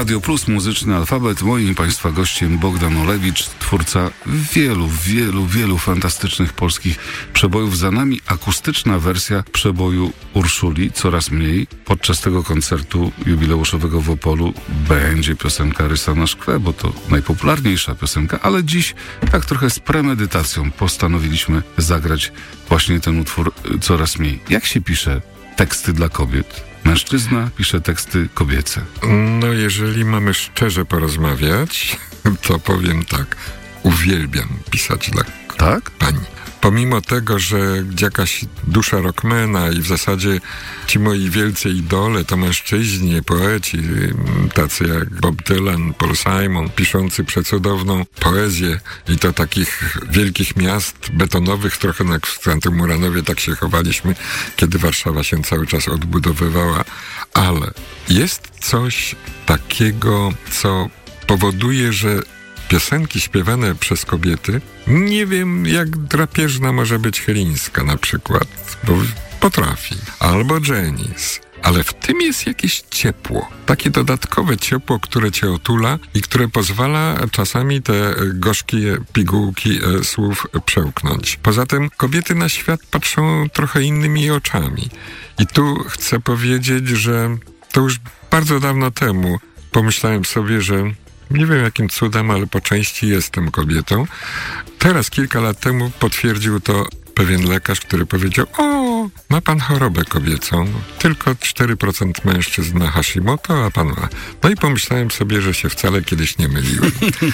Radio Plus, Muzyczny Alfabet. Moim i Państwa gościem Bogdan Olewicz, twórca wielu fantastycznych polskich przebojów. Za nami akustyczna wersja przeboju Urszuli, Coraz mniej. Podczas tego koncertu jubileuszowego w Opolu będzie piosenka Rysa na szkle, bo to najpopularniejsza piosenka, ale dziś tak trochę z premedytacją postanowiliśmy zagrać właśnie ten utwór Coraz mniej. Jak się pisze teksty dla kobiet? Mężczyzna pisze teksty kobiece. No, jeżeli mamy szczerze porozmawiać, to powiem tak. Uwielbiam pisać dla pani. Pomimo tego, że jakaś dusza rockmana i w zasadzie ci moi wielcy idole to mężczyźni, poeci, tacy jak Bob Dylan, Paul Simon, piszący przecudowną poezję i to takich wielkich miast betonowych, trochę jak w Centrum Muranowie tak się chowaliśmy, kiedy Warszawa się cały czas odbudowywała, ale jest coś takiego, co powoduje, że piosenki śpiewane przez kobiety, nie wiem jak drapieżna może być Chylińska na przykład, bo potrafi, albo Janis, ale w tym jest jakieś ciepło, takie dodatkowe ciepło, które cię otula i które pozwala czasami te gorzkie pigułki słów przełknąć. Poza tym kobiety na świat patrzą trochę innymi oczami. I tu chcę powiedzieć, że to już bardzo dawno temu pomyślałem sobie, że nie wiem jakim cudem, ale po części jestem kobietą. Teraz, kilka lat temu potwierdził to pewien lekarz, który powiedział: o, ma pan chorobę kobiecą. Tylko 4% mężczyzn ma Hashimoto, a pan ma. No i pomyślałem sobie, że się wcale kiedyś nie myliłem.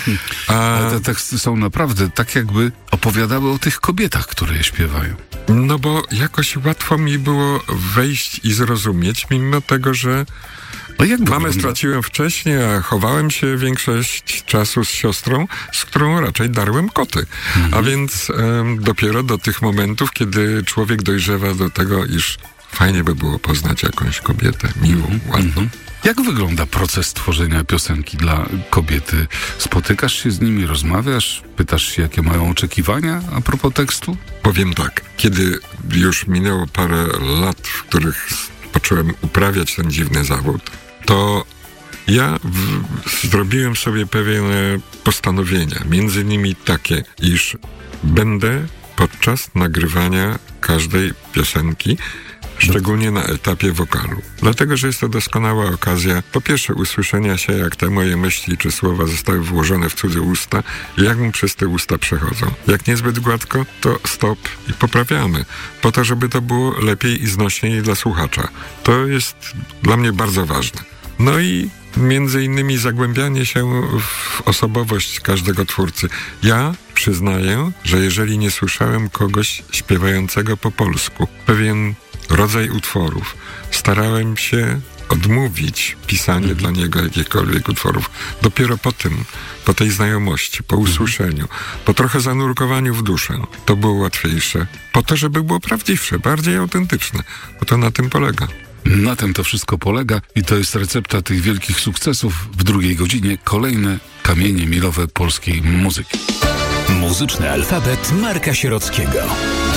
Ale te teksty są naprawdę tak, jakby opowiadały o tych kobietach, które je śpiewają. No bo jakoś łatwo mi było wejść i zrozumieć, mimo tego, że mamę straciłem wcześniej, a chowałem się większość czasu z siostrą, z którą raczej darłem koty. A więc dopiero do tych momentów, kiedy człowiek dojrzewa do tego, iż fajnie by było poznać jakąś kobietę miłą, ładną. Jak wygląda proces tworzenia piosenki dla kobiety? Spotykasz się z nimi, rozmawiasz, pytasz się, jakie mają oczekiwania a propos tekstu? Powiem tak, kiedy już minęło parę lat, w których począłem uprawiać ten dziwny zawód, to ja zrobiłem sobie pewne postanowienia, między innymi takie, iż będę podczas nagrywania każdej piosenki, szczególnie na etapie wokalu. Dlatego, że jest to doskonała okazja, po pierwsze usłyszenia się, jak te moje myśli czy słowa zostały włożone w cudze usta i jak mu przez te usta przechodzą. Jak niezbyt gładko, to stop i poprawiamy, po to, żeby to było lepiej i znośniej dla słuchacza. To jest dla mnie bardzo ważne. No i między innymi zagłębianie się w osobowość każdego twórcy. Ja przyznaję, że jeżeli nie słyszałem kogoś śpiewającego po polsku, pewien rodzaj utworów, starałem się odmówić pisanie dla niego jakichkolwiek utworów. Dopiero po tej znajomości, po usłyszeniu, po trochę zanurkowaniu w duszę, to było łatwiejsze. Po to, żeby było prawdziwsze, bardziej autentyczne, bo to na tym polega. Na tym to wszystko polega i to jest recepta tych wielkich sukcesów. W drugiej godzinie kolejne kamienie milowe polskiej muzyki. Muzyczny alfabet Marka Sierockiego.